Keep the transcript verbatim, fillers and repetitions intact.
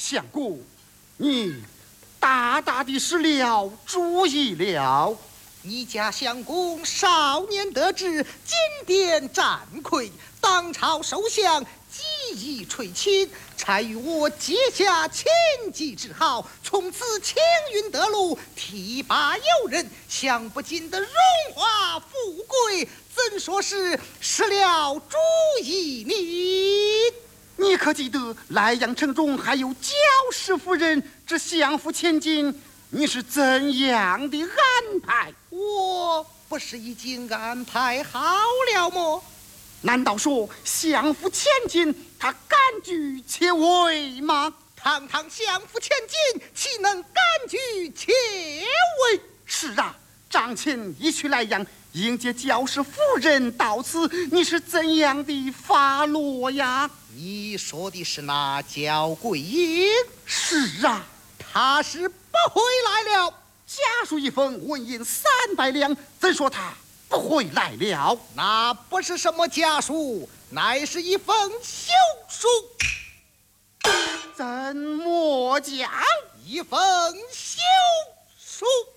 相公，你大大的失了主意了。 你家相公少年得志，金殿战魁，当朝首相，技艺垂青，才与我结下千计之好，从此青云得路，提拔右人，享不尽的荣华富贵，怎说是失了主意呢？ 你可记得莱阳城中还有焦氏夫人之相府千金？你是怎样的安排？ 我不是已经安排好了么？ 难道说相府千金他敢居前位吗？ 堂堂相府千金，岂能敢居前位？ 是啊，张前一去莱阳迎接焦氏夫人到此，你是怎样的发落呀？ 你说的是那焦桂英？ 是啊， 他是不回来了。 家书一封，纹银三百两，怎说他不回来了？ 那不是什么家书，乃是一封休书。 怎么讲？ 一封休书。